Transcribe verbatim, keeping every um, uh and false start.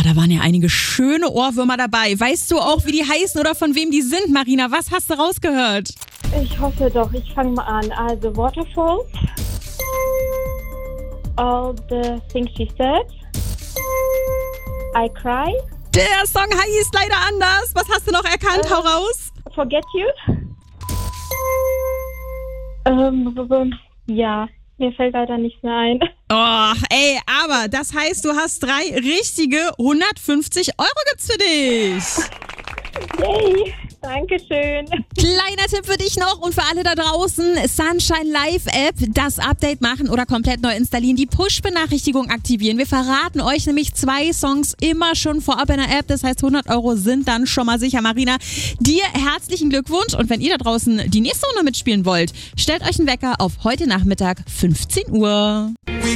da waren ja einige schöne Ohrwürmer dabei. Weißt du auch, wie die heißen oder von wem die sind, Marina? Was hast du rausgehört? Ich hoffe doch, ich fange mal an. Also Waterfalls, All the Things She Said, I Cry. Der Song hieß leider anders. Was hast du noch erkannt? Äh, Hau raus. Forget You. Ähm, ja, mir fällt leider nichts mehr ein. Oh, ey, aber das heißt, du hast drei richtige hundertfünfzig Euro gibt's für dich. Yay, Dankeschön. Kleiner Tipp für dich noch und für alle da draußen, Sunshine Live App, das Update machen oder komplett neu installieren, die Push-Benachrichtigung aktivieren. Wir verraten euch nämlich zwei Songs immer schon vorab in der App, das heißt hundert Euro sind dann schon mal sicher. Marina, dir herzlichen Glückwunsch und wenn ihr da draußen die nächste Runde mitspielen wollt, stellt euch einen Wecker auf heute Nachmittag fünfzehn Uhr.